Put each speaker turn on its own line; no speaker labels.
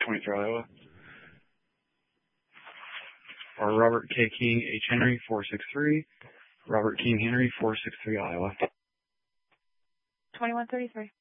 423 Iowa. Or Robert K. King H. Henry 463. Robert King Henry 463 Iowa.
2133.